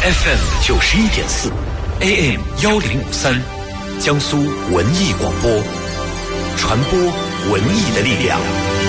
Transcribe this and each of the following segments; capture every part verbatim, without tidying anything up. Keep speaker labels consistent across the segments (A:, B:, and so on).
A: F M 九十一点四 ，A M 幺零五三，江苏文艺广播，传播文艺的力量。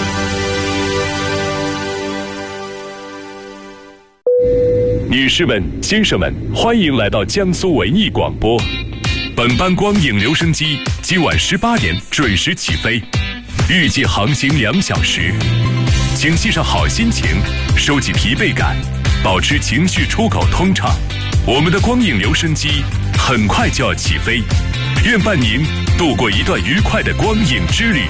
B: 女士们、先生们，欢迎来到江苏文艺广播。本班光影留声机今晚十八点准时起飞，预计航行两小时。请系上好心情，收起疲惫感，保持情绪出口通畅。我们的光影留声机很快就要起飞，愿伴您度过一段愉快的光影之旅。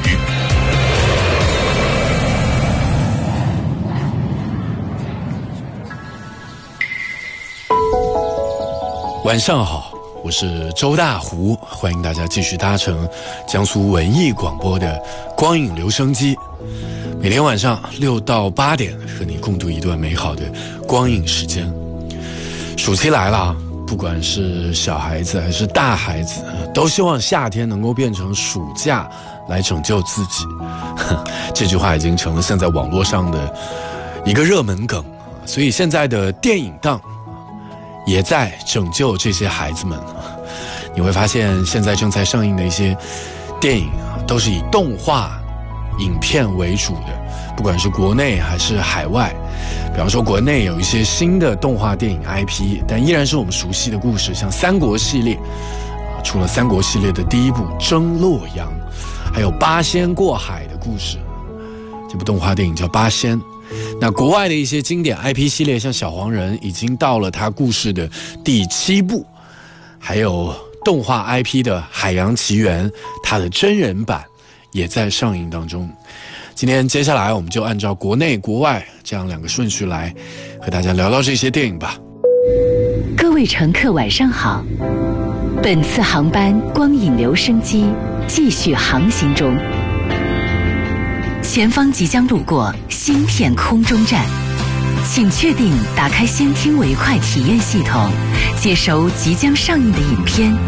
C: 晚上好，我是周大湖，欢迎大家继续搭乘江苏文艺广播的光影留声机，每天晚上六到八点和你共度一段美好的光影时间。暑期来了，不管是小孩子还是大孩子，都希望夏天能够变成暑假来拯救自己。这句话已经成了现在网络上的一个热门梗，所以现在的电影档也在拯救这些孩子们。你会发现现在正在上映的一些电影都是以动画影片为主的，不管是国内还是海外。比方说国内有一些新的动画电影 I P， 但依然是我们熟悉的故事，像三国系列，除了三国系列的第一部征洛阳，还有八仙过海的故事，这部动画电影叫八仙。那国外的一些经典 I P 系列，像小黄人已经到了它故事的第七部，还有动画 I P 的海洋奇缘，它的真人版也在上映当中。今天接下来我们就按照国内国外这样两个顺序来和大家聊聊这些电影吧。
D: 各位乘客晚上好，本次航班光影留声机继续航行中，前方即将路过芯片空中站，请确定打开先听为快体验系统，接收即将上映的影片。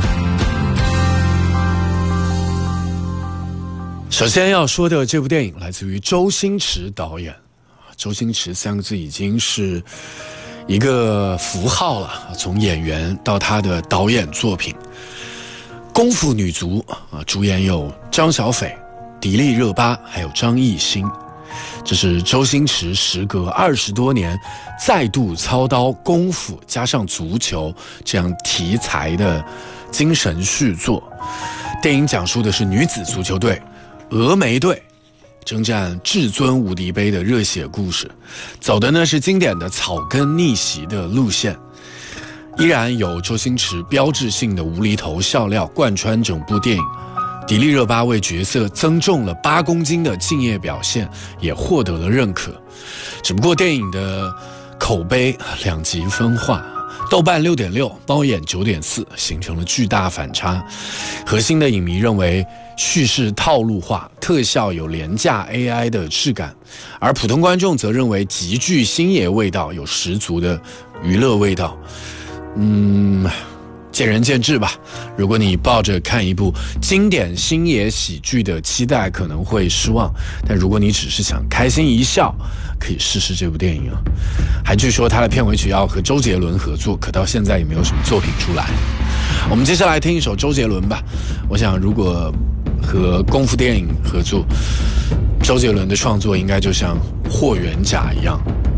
C: 首先要说的这部电影来自于周星驰导演，周星驰三个字已经是一个符号了，从演员到他的导演作品。功夫女足啊，主演有张小斐、迪丽热巴还有张艺兴。这是周星驰时隔二十多年再度操刀功夫加上足球这样题材的精神续作。电影讲述的是女子足球队峨眉队征战至尊无敌杯的热血故事，走的呢是经典的草根逆袭的路线，依然有周星驰标志性的无厘头笑料贯穿整部电影。迪丽热巴为角色增重了八公斤的敬业表现也获得了认可。只不过电影的口碑两极分化，豆瓣 六点六， 猫眼 九点四， 形成了巨大反差。核心的影迷认为叙事套路化，特效有廉价 A I 的质感，而普通观众则认为极具星爷味道，有十足的娱乐味道。嗯，见仁见智吧。如果你抱着看一部经典星爷喜剧的期待，可能会失望，但如果你只是想开心一笑，可以试试这部电影啊。还据说他的片尾曲要和周杰伦合作，可到现在也没有什么作品出来。我们接下来听一首周杰伦吧。我想如果和功夫电影合作，周杰伦的创作应该就像霍元甲一样，